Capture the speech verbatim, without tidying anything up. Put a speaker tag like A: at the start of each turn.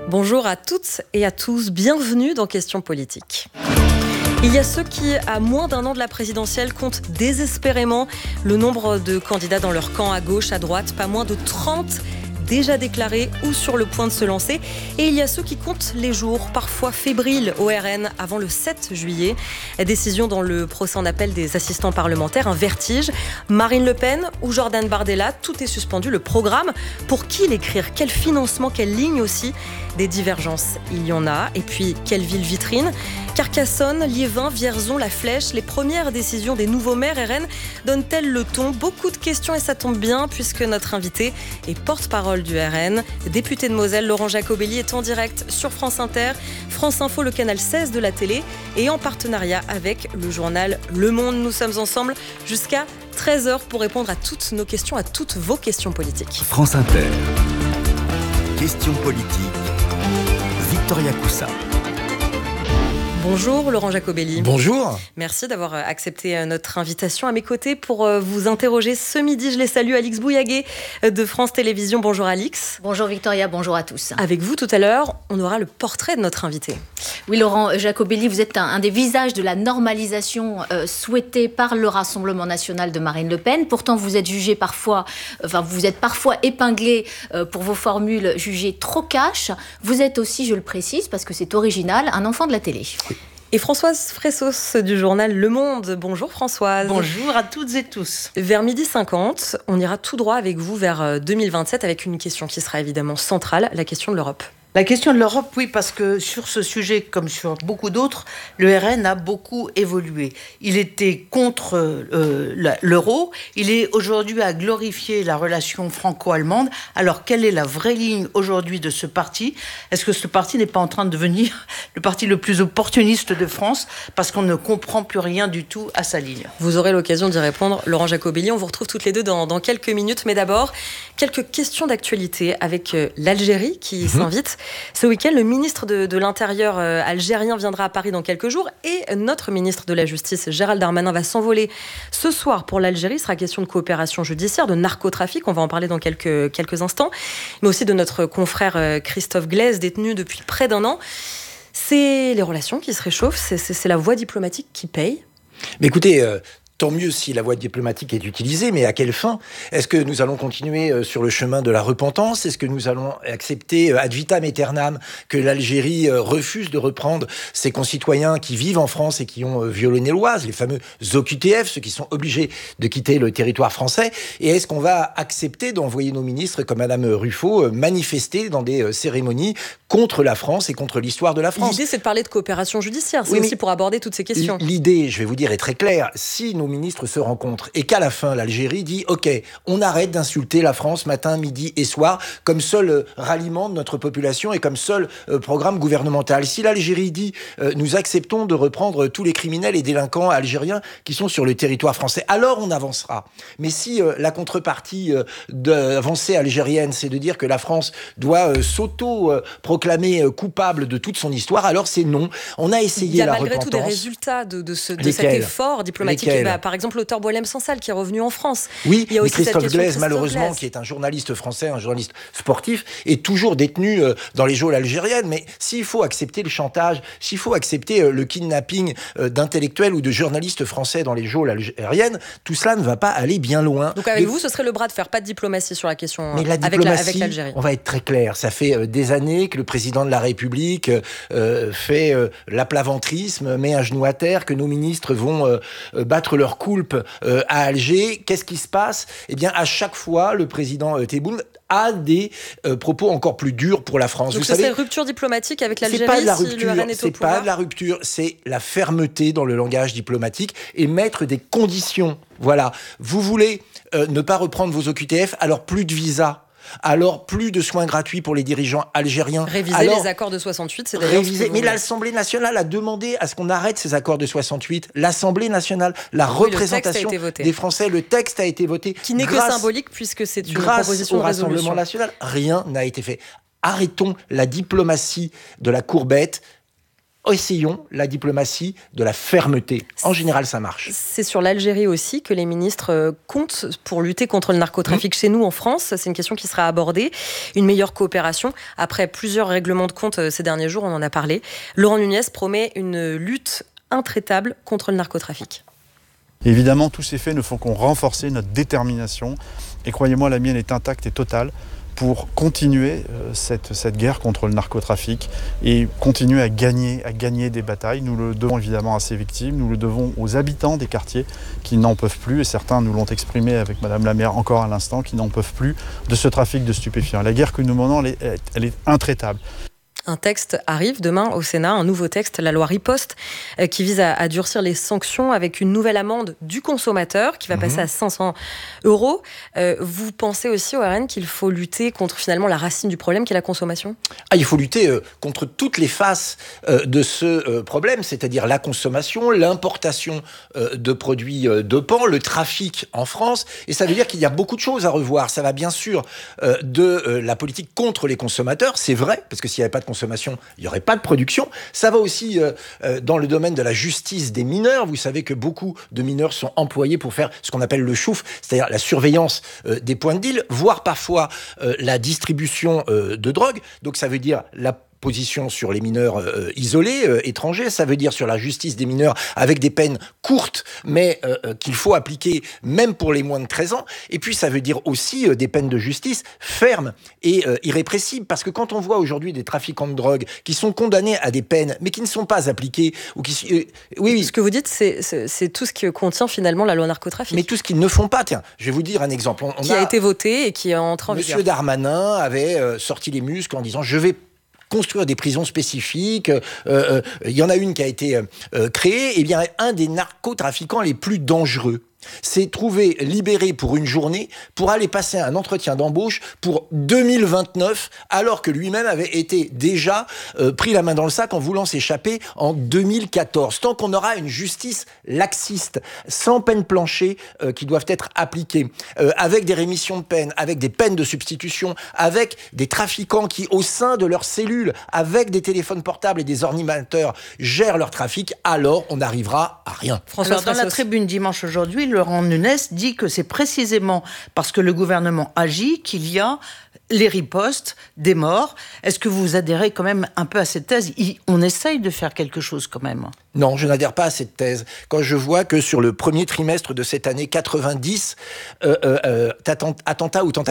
A: Bonjour à toutes et à tous, bienvenue dans Questions politiques. Il y a ceux qui, à moins d'un an de la présidentielle, comptent désespérément le nombre de candidats dans leur camp à gauche, à droite, pas moins de trente déjà déclarés ou sur le point de se lancer. Et il y a ceux qui comptent les jours, parfois fébriles, au R N avant le sept juillet. Décision dans le procès en appel des assistants parlementaires, un vertige. Marine Le Pen ou Jordan Bardella, tout est suspendu. Le programme, pour qui l'écrire? Quel financement? Quelle ligne aussi? Des divergences, il y en a. Et puis, quelle ville vitrine? Carcassonne, Liévin, Vierzon, La Flèche, les premières décisions des nouveaux maires R N donnent-elles le ton? Beaucoup de questions et ça tombe bien puisque notre invité est porte-parole du R N. Député de Moselle, Laurent Jacobelli est en direct sur France Inter, France Info, le canal seize de la télé et en partenariat avec le journal Le Monde. Nous sommes ensemble jusqu'à treize heures pour répondre à toutes nos questions, à toutes vos questions politiques.
B: France Inter. Questions politiques. Victoria Coussa.
A: Bonjour Laurent Jacobelli.
C: Bonjour.
A: Merci d'avoir accepté notre invitation à mes côtés pour vous interroger ce midi. Je les salue, Alix Bouillaguet de France Télévisions. Bonjour Alix.
D: Bonjour Victoria, bonjour à tous.
A: Avec vous tout à l'heure, on aura le portrait de notre invité.
D: Oui Laurent Jacobelli, vous êtes un, un des visages de la normalisation euh, souhaitée par le Rassemblement national de Marine Le Pen. Pourtant vous êtes jugé parfois, enfin vous êtes parfois épinglé euh, pour vos formules jugées trop cash. Vous êtes aussi, je le précise parce que c'est original, un enfant de la télé.
C: Oui.
A: Et Françoise Fressos du journal Le Monde. Bonjour Françoise.
E: Bonjour à toutes et tous.
A: Vers midi cinquante, on ira tout droit avec vous vers deux mille vingt-sept avec une question qui sera évidemment centrale, la question de l'Europe.
E: La question de l'Europe, oui, parce que sur ce sujet, comme sur beaucoup d'autres, le R N a beaucoup évolué. Il était contre euh, l'euro, il est aujourd'hui à glorifier la relation franco-allemande. Alors, quelle est la vraie ligne aujourd'hui de ce parti? Est-ce que ce parti n'est pas en train de devenir le parti le plus opportuniste de France parce qu'on ne comprend plus rien du tout à sa ligne?
A: Vous aurez l'occasion d'y répondre, Laurent Jacobelli. On vous retrouve toutes les deux dans, dans quelques minutes. Mais d'abord, quelques questions d'actualité avec euh, l'Algérie qui mmh. s'invite. Ce week-end, le ministre de, de l'Intérieur euh, algérien viendra à Paris dans quelques jours et notre ministre de la Justice, Gérald Darmanin, va s'envoler ce soir pour l'Algérie. Il sera question de coopération judiciaire, de narcotrafic, on va en parler dans quelques, quelques instants, mais aussi de notre confrère euh, Christophe Glaise, détenu depuis près d'un an. C'est les relations qui se réchauffent, c'est, c'est, c'est la voie diplomatique qui paye.
C: Mais écoutez... Euh... Tant mieux si la voie diplomatique est utilisée, mais à quelle fin? Est-ce que nous allons continuer sur le chemin de la repentance? Est-ce que nous allons accepter ad vitam aeternam que l'Algérie refuse de reprendre ses concitoyens qui vivent en France et qui ont violé les lois, les fameux O Q T F, ceux qui sont obligés de quitter le territoire français? Et est-ce qu'on va accepter d'envoyer nos ministres, comme Madame Ruffo, manifester dans des cérémonies contre la France et contre l'histoire de la France?
A: L'idée, c'est de parler de coopération judiciaire. C'est
C: oui,
A: aussi pour aborder toutes ces questions.
C: L'idée, je vais vous dire, est très claire. Si nos ministres se rencontrent et qu'à la fin, l'Algérie dit « Ok, on arrête d'insulter la France matin, midi et soir comme seul euh, ralliement de notre population et comme seul euh, programme gouvernemental. » Si l'Algérie dit euh, « Nous acceptons de reprendre tous les criminels et délinquants algériens qui sont sur le territoire français », alors on avancera. Mais si euh, la contrepartie euh, d'avancée algérienne, c'est de dire que la France doit euh, s'auto-proclamer euh, coupable de toute son histoire, alors c'est non. On a essayé la repentance.
A: Il y a malgré tout des résultats de, de, ce, de cet effort diplomatique. Bah, par exemple, l'auteur Boualem Sansal qui est revenu en France.
C: Oui,
A: il y a aussi
C: mais Christophe
A: cette
C: Glaise,
A: Christophe
C: malheureusement,
A: Glaise.
C: qui est un journaliste français, un journaliste sportif, est toujours détenu euh, dans les geôles algériennes. Mais s'il faut accepter le chantage, s'il faut accepter euh, le kidnapping euh, d'intellectuels ou de journalistes français dans les geôles algériennes, tout cela ne va pas aller bien loin.
A: Donc avec
C: mais,
A: vous, ce serait le bras de fer, pas de diplomatie sur la question
C: mais la
A: avec,
C: diplomatie,
A: la, avec l'Algérie.
C: On va être très clair, ça fait euh, des années que le président de la République euh, fait euh, l'aplaventrisme, met un genou à terre, que nos ministres vont euh, battre leur coulpe euh, à Alger. Qu'est-ce qui se passe? Eh bien, à chaque fois, le président euh, Tebboune a des euh, propos encore plus durs pour la France.
A: Donc
C: Vous
A: ce
C: savez,
A: serait rupture diplomatique avec l'Algérie?
C: C'est pas de la
A: si
C: rupture,
A: le R N est
C: c'est
A: au pouvoir.
C: pas de la rupture, c'est la fermeté dans le langage diplomatique et mettre des conditions. Voilà. Vous voulez euh, ne pas reprendre vos O Q T F, alors plus de visa. Alors, plus de soins gratuits pour les dirigeants algériens.
A: Réviser
C: alors,
A: les accords de soixante-huit, c'est d'ailleurs
C: réviser.
A: ce que
C: Mais
A: vous...
C: l'Assemblée nationale a demandé à ce qu'on arrête ces accords de soixante-huit. L'Assemblée nationale, la oui, représentation des Français, le texte a été voté.
A: Qui n'est
C: grâce,
A: que symbolique puisque c'est une
C: grâce
A: proposition
C: au
A: de résolution.
C: Rassemblement national, rien n'a été fait. Arrêtons la diplomatie de la courbette. essayons la diplomatie de la fermeté. En général, ça marche.
A: C'est sur l'Algérie aussi que les ministres comptent pour lutter contre le narcotrafic mmh. chez nous en France. C'est une question qui sera abordée. Une meilleure coopération. Après plusieurs règlements de compte ces derniers jours, on en a parlé. Laurent Nunez promet une lutte intraitable contre le narcotrafic.
F: Évidemment, tous ces faits ne font qu'on renforcer notre détermination. Et croyez-moi, la mienne est intacte et totale pour continuer euh, cette, cette guerre contre le narcotrafic et continuer à gagner, à gagner des batailles. Nous le devons évidemment à ces victimes, nous le devons aux habitants des quartiers qui n'en peuvent plus, et certains nous l'ont exprimé avec Madame la maire encore à l'instant, qui n'en peuvent plus de ce trafic de stupéfiants. La guerre que nous menons, elle est, elle est intraitable.
A: Un texte arrive demain au Sénat, un nouveau texte, la loi Riposte, euh, qui vise à, à durcir les sanctions avec une nouvelle amende du consommateur qui va mmh. passer à cinq cents euros. Euh, vous pensez aussi au R N qu'il faut lutter contre finalement la racine du problème qui est la consommation ?
C: Ah, il faut lutter euh, contre toutes les faces euh, de ce euh, problème, c'est-à-dire la consommation, l'importation euh, de produits euh, dopants, le trafic en France. Et ça veut dire qu'il y a beaucoup de choses à revoir. Ça va bien sûr euh, de euh, la politique contre les consommateurs, c'est vrai, parce que s'il n'y avait pas de consommation, il n'y aurait pas de production. Ça va aussi euh, euh, dans le domaine de la justice des mineurs. Vous savez que beaucoup de mineurs sont employés pour faire ce qu'on appelle le chouf, c'est-à-dire la surveillance euh, des points de deal, voire parfois euh, la distribution euh, de drogue. Donc ça veut dire la position sur les mineurs euh, isolés, euh, étrangers, ça veut dire sur la justice des mineurs avec des peines courtes, mais euh, qu'il faut appliquer même pour les moins de treize ans. Et puis ça veut dire aussi euh, des peines de justice fermes et euh, irrépressibles, parce que quand on voit aujourd'hui des trafiquants de drogue qui sont condamnés à des peines, mais qui ne sont pas appliquées, ou qui... Euh, oui, oui.
A: Ce que vous dites, c'est, c'est, c'est tout ce que contient finalement la loi narcotrafic.
C: Mais tout ce qu'ils ne font pas. Tiens, je vais vous dire un exemple. On, on
A: qui a, a été voté et qui est entré en vigueur.
C: Monsieur Darmanin avait euh, sorti les muscles en disant « je vais construire des prisons spécifiques. Euh, euh, il y en a une qui a été euh, créée. Eh bien, un des narcotrafiquants les plus dangereux s'est trouvé libéré pour une journée pour aller passer un entretien d'embauche pour deux mille vingt-neuf, alors que lui-même avait été déjà euh, pris la main dans le sac en voulant s'échapper en deux mille quatorze. Tant qu'on aura une justice laxiste, sans peine planchée, euh, qui doivent être appliquées, euh, avec des rémissions de peine, avec des peines de substitution, avec des trafiquants qui, au sein de leurs cellules, avec des téléphones portables et des ordinateurs, gèrent leur trafic, alors on n'arrivera à rien.
E: François, alors, dans la tribune dimanche aujourd'hui, Laurent Nunez dit que c'est précisément parce que le gouvernement agit qu'il y a les ripostes, des morts. Est-ce que vous adhérez quand même un peu à cette thèse ? On essaye de faire quelque chose quand même.
C: Non, je n'adhère pas à cette thèse. Quand je vois que sur le premier trimestre de cette année, quatre-vingt-dix euh, euh, attentats ou tentatives